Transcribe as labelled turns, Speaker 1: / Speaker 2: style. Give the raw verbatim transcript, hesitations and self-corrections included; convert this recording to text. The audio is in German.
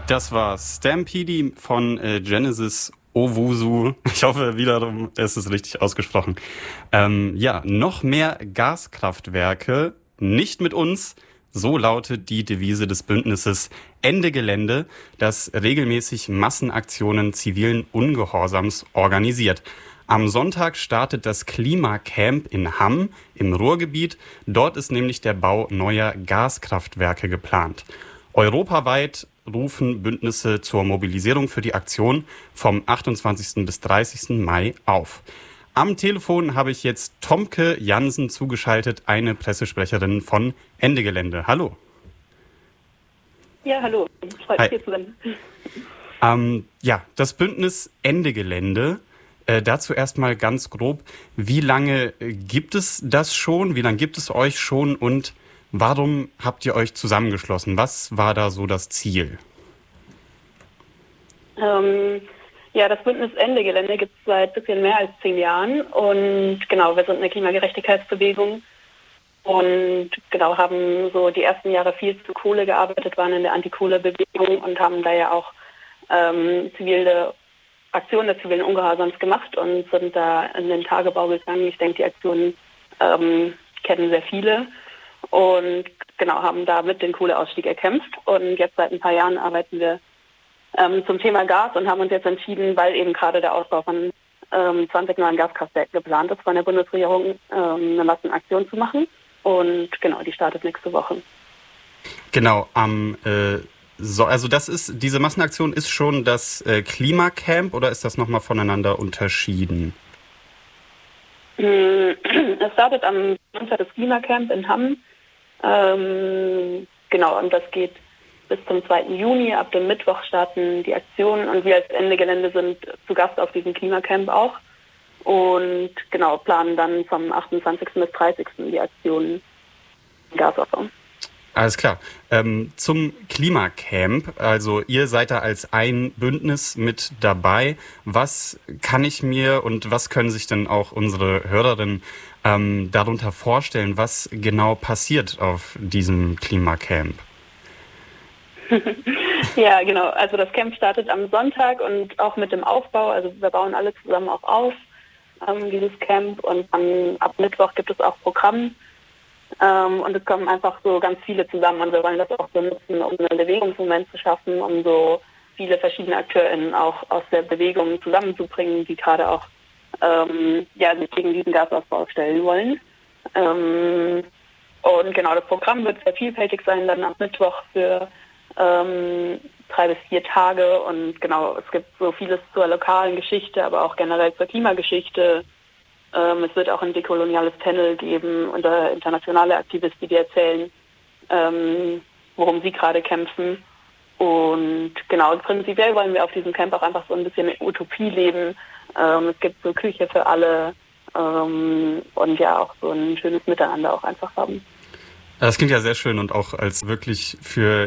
Speaker 1: Das war Stampede von äh, Genesis Owusu. Ich hoffe wiederum, es ist richtig ausgesprochen. Ähm, ja, noch mehr Gaskraftwerke, nicht mit uns. So lautet die Devise des Bündnisses Ende Gelände, das regelmäßig Massenaktionen zivilen Ungehorsams organisiert. Am Sonntag startet das Klimacamp in Hamm im Ruhrgebiet. Dort ist nämlich der Bau neuer Gaskraftwerke geplant. Europaweit rufen Bündnisse zur Mobilisierung für die Aktion vom achtundzwanzigsten bis dreißigsten Mai auf. Am Telefon habe ich jetzt Tomke Jansen zugeschaltet, eine Pressesprecherin von Ende Gelände. Hallo.
Speaker 2: Ja, hallo. Freut mich, hier zu sein.
Speaker 1: Ähm, ja, das Bündnis Ende Gelände. Äh, dazu erstmal ganz grob, wie lange gibt es das schon? Wie lange gibt es euch schon und warum habt ihr euch zusammengeschlossen? Was war da so das Ziel?
Speaker 2: Ähm, ja, das Bündnis Ende Gelände gibt es seit ein bisschen mehr als zehn Jahren und genau, wir sind eine Klimagerechtigkeitsbewegung und genau, haben so die ersten Jahre viel zu Kohle gearbeitet, waren in der Antikohle-Bewegung und haben da ja auch ähm, zivile Aktionen des zivilen Ungehorsams gemacht und sind da in den Tagebau gegangen. Ich denke, die Aktionen ähm, kennen sehr viele und genau, haben da mit den Kohleausstieg erkämpft und jetzt seit ein paar Jahren arbeiten wir ähm, zum Thema Gas und haben uns jetzt entschieden, weil eben gerade der Ausbau von ähm, zwanzig neuen Gaskraftwerken geplant ist von der Bundesregierung, ähm, eine Massenaktion zu machen und genau, die startet nächste Woche.
Speaker 1: Genau, am äh So, also das ist, diese Massenaktion ist schon das äh, Klimacamp oder ist das nochmal voneinander unterschieden?
Speaker 2: Es startet am Sonntag das Klimacamp in Hamm. Ähm, genau, und das geht bis zum zweiten Juni. Ab dem Mittwoch starten die Aktionen und wir als Ende Gelände sind zu Gast auf diesem Klimacamp auch. Und genau, planen dann vom achtundzwanzigsten bis dreißigsten die Aktionen Gasausbau.
Speaker 1: Alles klar. Ähm, zum Klimacamp, also ihr seid da als ein Bündnis mit dabei. Was kann ich mir und was können sich denn auch unsere Hörerinnen ähm, darunter vorstellen, was genau passiert auf diesem Klimacamp?
Speaker 2: Ja, genau. Also das Camp startet am Sonntag und auch mit dem Aufbau. Also wir bauen alle zusammen auch auf, ähm, dieses Camp. Und dann ab Mittwoch gibt es auch Programm. Ähm, und es kommen einfach so ganz viele zusammen und wir wollen das auch so nutzen, um einen Bewegungsmoment zu schaffen, um so viele verschiedene AkteurInnen auch aus der Bewegung zusammenzubringen, die gerade auch ähm, ja, sich gegen diesen Gasausbau stellen wollen. Ähm, und genau, das Programm wird sehr vielfältig sein, dann am Mittwoch für ähm, drei bis vier Tage und genau, es gibt so vieles zur lokalen Geschichte, aber auch generell zur Klimageschichte. Ähm, es wird auch ein dekoloniales Panel geben und äh, internationale Aktivisten, die erzählen, ähm, worum sie gerade kämpfen. Und genau, prinzipiell wollen wir auf diesem Camp auch einfach so ein bisschen Utopie leben. Ähm, es gibt so Küche für alle ähm, und ja auch so ein schönes Miteinander auch einfach haben.
Speaker 1: Das klingt ja sehr schön und auch als wirklich für